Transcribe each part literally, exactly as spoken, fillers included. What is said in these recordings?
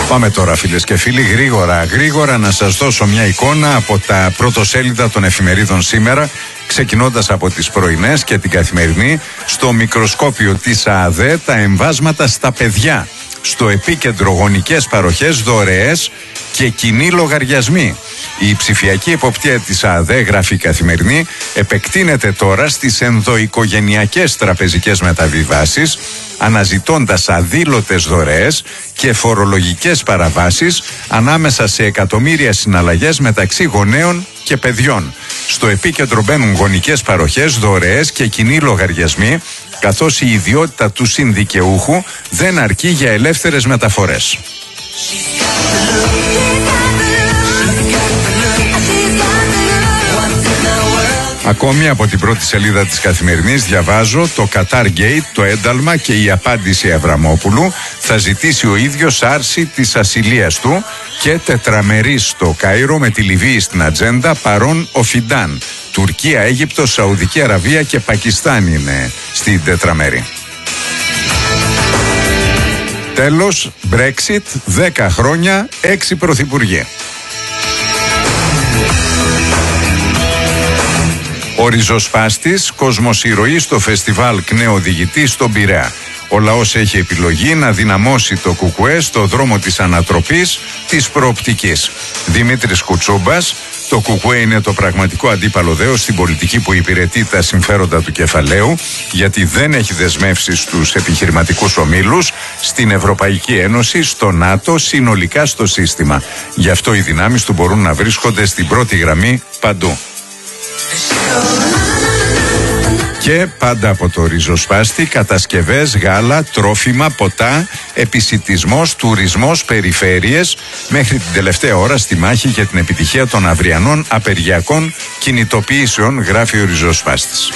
Πάμε τώρα, φίλες και φίλοι, γρήγορα, γρήγορα να σας δώσω μια εικόνα από τα πρωτοσέλιδα των εφημερίδων σήμερα, ξεκινώντας από τις πρωινές και την καθημερινή. Στο μικροσκόπιο της ΑΔΕ, τα εμβάσματα στα παιδιά. Στο επίκεντρο, γονικές παροχές, δωρεές και κοινοί λογαριασμοί. Η ψηφιακή εποπτεία της ΑΔΕ, γράφει η καθημερινή, επεκτείνεται τώρα στις ενδοοικογενειακές τραπεζικές μεταβιβάσεις, αναζητώντας αδήλωτες δωρεές και φορολογικές παραβάσεις ανάμεσα σε εκατομμύρια συναλλαγές μεταξύ γονέων και παιδιών. Στο επίκεντρο μπαίνουν γονικές παροχές, δωρεές και κοινοί λογαριασμοί, καθώς η ιδιότητα του συνδικαιούχου δεν αρκεί για ελεύθερες μεταφορές. Ακόμη από την πρώτη σελίδα της Καθημερινής διαβάζω το Qatar Gate, το ένταλμα και η απάντηση Αβραμόπουλου. Θα ζητήσει ο ίδιος άρση της ασυλίας του και τετραμερής στο Κάιρο με τη Λιβύη στην ατζέντα, παρόν ο Φιντάν. Τουρκία, Αίγυπτος, Σαουδική Αραβία και Πακιστάν είναι στην τετραμερή. Τέλος, Brexit, δέκα χρόνια, έξι πρωθυπουργοί. Ο ριζοσπάστης, κοσμοσυρωή στο φεστιβάλ Κνεοδηγητή στον Πειραιά. Ο λαός έχει επιλογή να δυναμώσει το ΚΚΕ στο δρόμο της ανατροπής της προοπτικής. Δημήτρης Κουτσούμπας, το ΚΚΕ είναι το πραγματικό αντίπαλο δέος στην πολιτική που υπηρετεί τα συμφέροντα του κεφαλαίου, γιατί δεν έχει δεσμεύσει στους επιχειρηματικούς ομίλους, στην Ευρωπαϊκή Ένωση, στο ΝΑΤΟ, συνολικά στο σύστημα. Γι' αυτό οι δυνάμεις του μπορούν να βρίσκονται στην πρώτη γραμμή παντού. Και πάντα από το ριζοσπάστη, κατασκευές, γάλα, τρόφιμα, ποτά, επισιτισμός, τουρισμός, περιφέρειες, μέχρι την τελευταία ώρα στη μάχη για την επιτυχία των αυριανών απεργιακών κινητοποιήσεων, γράφει ο ριζοσπάστης.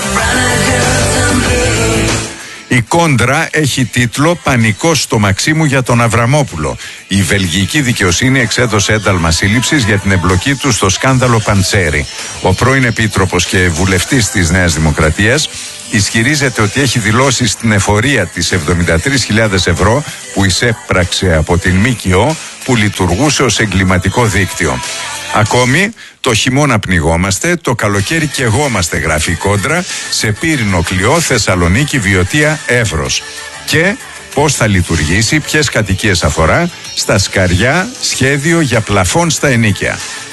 Η Κόντρα έχει τίτλο «Πανικός στο Μαξίμου για τον Αβραμόπουλο». Η βελγική δικαιοσύνη εξέδωσε ένταλμα σύλληψης για την εμπλοκή του στο σκάνδαλο Παντσέρι. Ο πρώην επίτροπος και βουλευτής της Νέας Δημοκρατίας ισχυρίζεται ότι έχει δηλώσει στην εφορία τις εβδομήντα τρεις χιλιάδες ευρώ που εισέπραξε από την ΜΚΟ που λειτουργούσε ως εγκληματικό δίκτυο. Ακόμη, το χειμώνα πνιγόμαστε, το καλοκαίρι καιγόμαστε, γράφει η Κόντρα, σε Πύρινο, Κλειό, Θεσσαλονίκη, Βιωτία, Εύρος. Και πώς θα λειτουργήσει, ποιες κατοικίες αφορά, στα Σκαριά, σχέδιο για πλαφόν στα ενοίκια.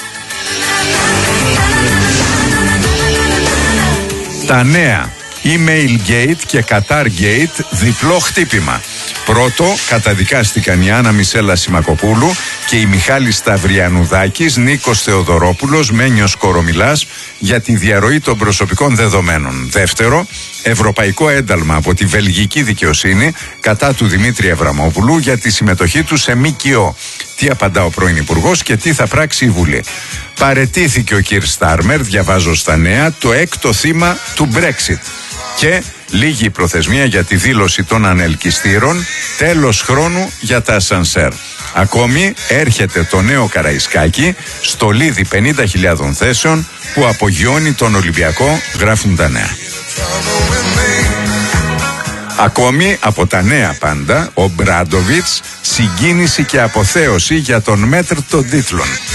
Τα νέα, Email Gate και Qatar Gate, διπλό χτύπημα. Πρώτο, καταδικάστηκαν η Άννα Μισέλα Σιμακοπούλου και η Μιχάλη Σταυριανουδάκης, Νίκος Θεοδωρόπουλος, Μένιος Κορομιλάς για τη διαρροή των προσωπικών δεδομένων. Δεύτερο, ευρωπαϊκό ένταλμα από τη βελγική δικαιοσύνη κατά του Δημήτρη Αβραμόπουλου για τη συμμετοχή του σε ΜΚΟ. Τι απαντά ο πρώην Υπουργός και τι θα πράξει η Βουλή. Παρετήθηκε ο κ. Στάρμερ, διαβάζω στα νέα, το έκτο θύμα του Brexit. Και λίγη προθεσμία για τη δήλωση των ανελκυστήρων, τέλος χρόνου για τα ασανσέρ. Ακόμη έρχεται το νέο Καραϊσκάκι, στολίδι πενήντα χιλιάδων θέσεων που απογειώνει τον Ολυμπιακό, γράφουν τα νέα. Ακόμη από τα νέα πάντα, ο Μπράντοβιτς, συγκίνηση και αποθέωση για τον μέτρ των τίτλων.